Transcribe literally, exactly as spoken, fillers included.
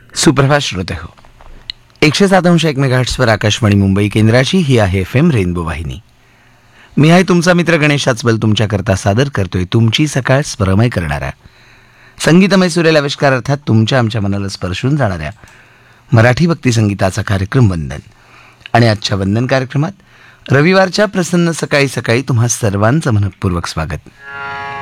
सुप्रभात श्रोते हो. एकशे सात अंश एक मेगाहर्ट्सवर आकाशवाणी मुंबई केंद्राची ही आहे एफ एम रेनबो वाहिनी. मी आहे तुमचा मित्र गणेश आचबल, तुमच्याकरता सादर करतोय तुमची सकाळ स्मरमय करणारा, संगीतमय सुरेल आविष्कार अर्थात तुमच्या आमच्या मनाला स्पर्शून जाणाऱ्या मराठी भक्ती संगीताचा कार्यक्रम वंदन. आणि आजच्या वंदन कार्यक्रमात रविवारच्या प्रसन्न सकाळी सकाळी तुम्हा सर्वांचं मनपूर्वक स्वागत.